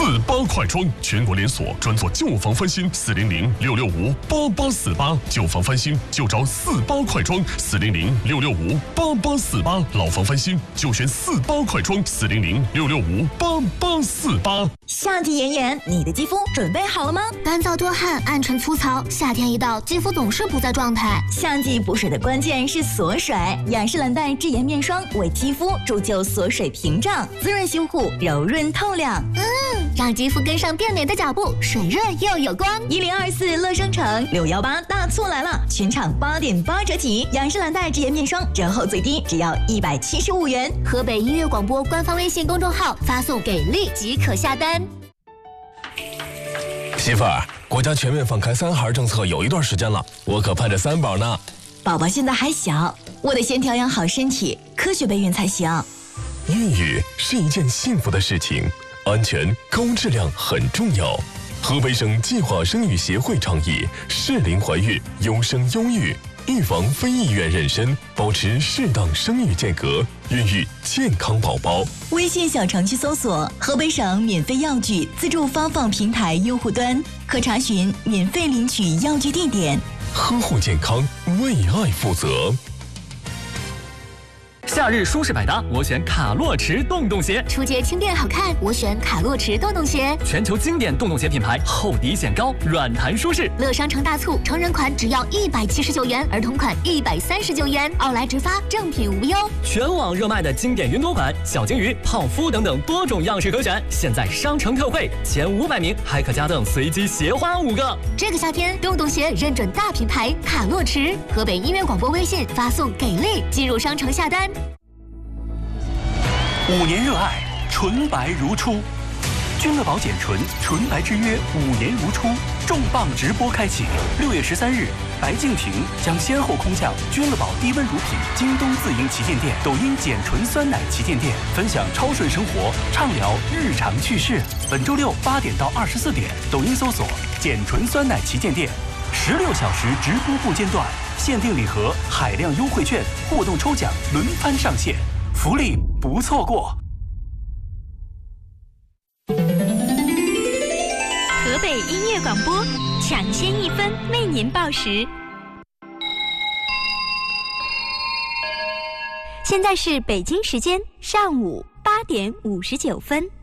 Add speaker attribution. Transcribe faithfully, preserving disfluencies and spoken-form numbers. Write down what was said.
Speaker 1: 四八快装，全国连锁，专做旧房翻新。四零零六六五八八四八，旧房翻新就找四八快装。四零零六六五八八四八，老房翻新就选四八快装。四零零六六五八八四八。
Speaker 2: 夏季炎炎，你的肌肤准备好了吗？
Speaker 3: 干燥多汗、暗沉粗糙，夏天一到，肌肤总是不在状态。
Speaker 2: 夏季补水的关键是锁水，雅诗兰黛智妍面霜为肌肤铸就锁水屏障，滋润修护，柔润透亮。
Speaker 3: 嗯，让肌肤跟上变美的脚步，水润又有光。
Speaker 2: 一零二四乐商城六幺八大促来了，全场八点八折起，雅诗兰黛智妍面霜折后最低只要一百七十五元。
Speaker 3: 河北音乐广播官方微信公众号发送给力即可下单。
Speaker 4: 媳妇儿，国家全面放开三孩政策有一段时间了，我可盼着三宝呢。
Speaker 2: 宝宝现在还小，我得先调养好身体，科学备孕才行。
Speaker 4: 孕育是一件幸福的事情，安全高质量很重要。河北省计划生育协会倡议适龄怀孕，优生优育，预防非意愿妊娠，保持适当生育间隔，孕育健康宝宝。
Speaker 2: 微信小程序搜索河北省免费药具自助发放平台用户端，可查询免费领取药具地点。
Speaker 4: 呵护健康，为爱负责。
Speaker 5: 夏日舒适百搭，我选卡洛驰洞洞鞋。
Speaker 3: 出街轻便好看，我选卡洛驰洞洞鞋。
Speaker 5: 全球经典洞洞鞋品牌，厚底显高，软弹舒适。
Speaker 3: 乐商城大促，成人款只要一百七十九元，儿童款一百三十九元，奥莱直发，正品无忧。
Speaker 5: 全网热卖的经典云朵款、小金鱼、泡芙等等多种样式可选，现在商城特惠，前五百名还可加赠随机鞋花五个。
Speaker 3: 这个夏天，洞洞鞋认准大品牌卡洛驰。河北音乐广播微信发送给力，进入商城下单。
Speaker 6: 五年热爱，纯白如初。君乐宝简纯纯白之约五年如初重磅直播开启。六月十三日，白敬亭将先后空降君乐宝低温乳品京东自营旗舰店、抖音简纯酸奶旗舰店，分享超顺生活，畅聊日常趣事。本周六八点到二十四点，抖音搜索简纯酸奶旗舰店，十六小时直播不间断，限定礼盒、海量优惠券、互动抽奖轮番上线，福利不错过。
Speaker 7: 河北音乐广播，抢先一分为您报时。现在是北京时间上午八点五十九分。